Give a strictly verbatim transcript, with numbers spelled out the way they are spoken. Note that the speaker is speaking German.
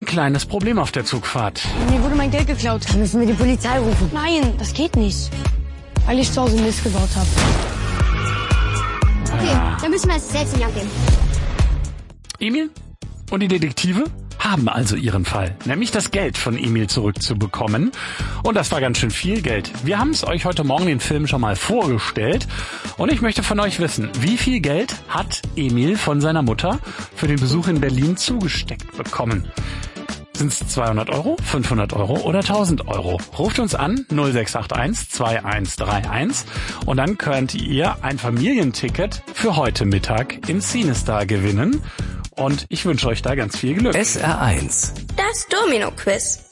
kleines Problem auf der Zugfahrt. Mir wurde mein Geld geklaut. Dann müssen wir die Polizei rufen. Nein, das geht nicht. Weil ich zu Hause Mist gebaut habe. Okay, Ja. dann müssen wir es selbst in die Hand nehmen. Emil und die Detektive haben also ihren Fall, nämlich das Geld von Emil zurückzubekommen. Und das war ganz schön viel Geld. Wir haben es euch heute Morgen den Film schon mal vorgestellt. Und ich möchte von euch wissen, wie viel Geld hat Emil von seiner Mutter für den Besuch in Berlin zugesteckt bekommen? Sind es zweihundert Euro, fünfhundert Euro oder tausend Euro? Ruft uns an null sechs acht eins zwei eins drei eins und dann könnt ihr ein Familienticket für heute Mittag im Cinestar gewinnen. Und ich wünsche euch da ganz viel Glück. S R eins. Das Domino-Quiz.